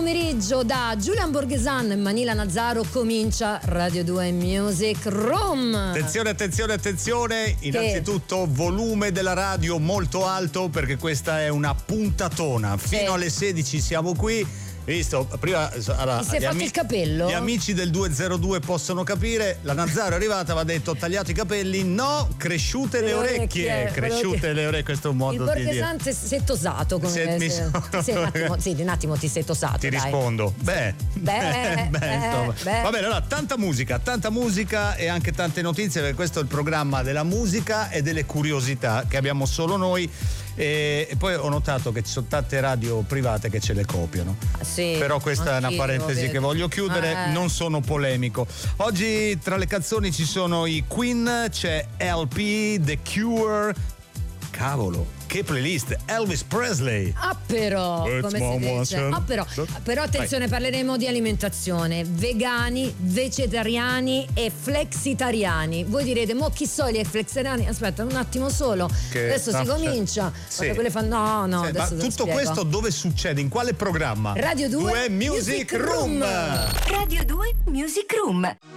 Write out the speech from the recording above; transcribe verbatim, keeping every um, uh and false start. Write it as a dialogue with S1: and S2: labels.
S1: pomeriggio da Giulian Borghesan e Manila Nazzaro comincia Radio due Music Room.
S2: Attenzione, attenzione, attenzione. Innanzitutto che... volume della radio molto alto, perché questa è una puntatona. Fino sì. alle sedici siamo qui. Visto, prima allora,
S1: ti sei fatto ami- il capello?
S2: Gli amici del duecentodue possono capire. La Nazzaro è arrivata, va detto tagliato i capelli, no, cresciute le, le orecchie, orecchie cresciute che... le orecchie, questo è un modo
S1: il
S2: di dire.
S1: Il Borghesan si è tosato come
S2: se,
S1: se,
S2: sono...
S1: sì, un attimo, sì, un attimo ti sei tosato.
S2: Ti
S1: dai.
S2: rispondo. Beh,
S1: beh, beh, beh, beh.
S2: Va bene, allora tanta musica, tanta musica e anche tante notizie, perché questo è il programma della musica e delle curiosità che abbiamo solo noi. E, e poi ho notato che ci sono tante radio private che ce le copiano.
S1: Sì,
S2: però questa è una parentesi che voglio chiudere, eh. non sono polemico. Oggi tra le canzoni ci sono i Queen, c'è L P, The Cure. Cavolo, che playlist! Elvis Presley.
S1: Ah però,
S2: It's
S1: come si dice? Ah però, però attenzione, Vai. parleremo di alimentazione. Vegani, vegetariani e flexitariani. Voi direte, mo chi sono gli flexitariani? Aspetta un attimo solo. Che adesso si comincia.
S2: Sì.
S1: Quelle fanno, no, no,
S2: sì,
S1: adesso
S2: ma tutto questo dove succede? In quale programma?
S1: Radio due,
S2: due Music, Music Room.
S3: Room. Radio due Music Room.